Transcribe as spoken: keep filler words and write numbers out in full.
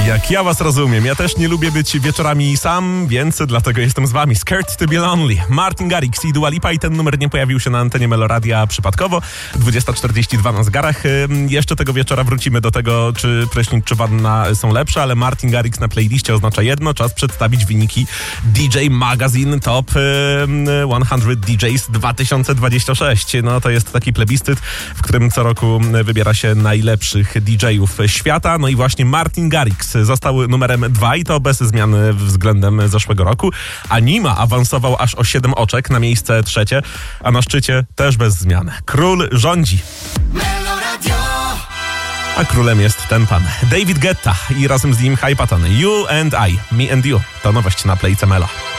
Jak ja was rozumiem, ja też nie lubię być wieczorami sam, więc dlatego jestem z wami. Scared to be lonely. Martin Garrix i Dua Lipa i ten numer nie pojawił się na antenie Meloradia przypadkowo. dwudziesta czterdzieści dwa na zegarach. Jeszcze tego wieczora wrócimy do tego, czy prysznic, czy wanna są lepsze, ale Martin Garrix na playliście oznacza jedno. Czas przedstawić wyniki D J Magazine Top sto D Js dwa tysiące dwadzieścia sześć. No to jest taki plebiscyt, w którym co roku wybiera się najlepszych D J-ów świata. No i właśnie Martin Garrix został numerem dwa i to bez zmian względem zeszłego roku. A Nima awansował aż o siedem oczek na miejsce trzecie, a na szczycie też bez zmian. Król rządzi. A królem jest ten pan, David Guetta i razem z nim Hype Patton. You and I, Me and You. To nowość na Playce Melo.